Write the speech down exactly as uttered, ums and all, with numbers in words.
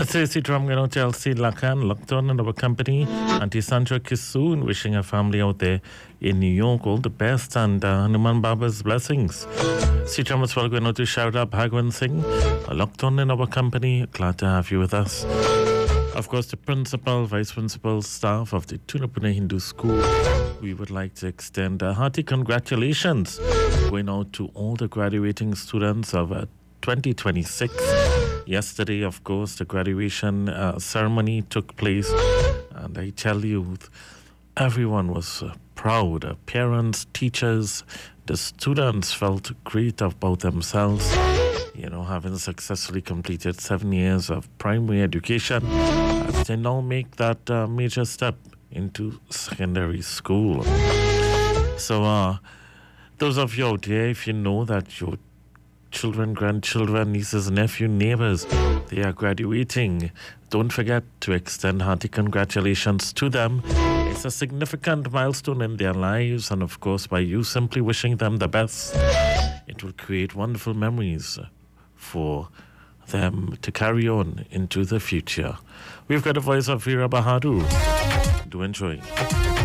Sisi Drumgano Chelsea Lakan, Lockdown and our company, Auntie Sandra Kisoon, wishing her family out there in New York all the best and uh, Hanuman Baba's blessings. Sitram as well going to shout out Bhagwan Singh, a Lockdown in our company. Glad to have you with us. Of course, the principal, vice principal, staff of the Tunapuna Hindu School, we would like to extend a hearty congratulations going out to all the graduating students of uh, twenty twenty-six. Yesterday, of course, the graduation uh, ceremony took place, and I tell you, everyone was uh, proud. Uh, parents, teachers, the students felt great about themselves, you know, having successfully completed seven years of primary education, as they now make that uh, major step into secondary school. So, uh, those of you out there, if you know that your children, grandchildren, nieces, nephews, neighbors, they are graduating, don't forget to extend hearty congratulations to them. It's a significant milestone in their lives, and of course, by you simply wishing them the best, it will create wonderful memories for them to carry on into the future. We've got a voice of Veera Bahadur. Do enjoy.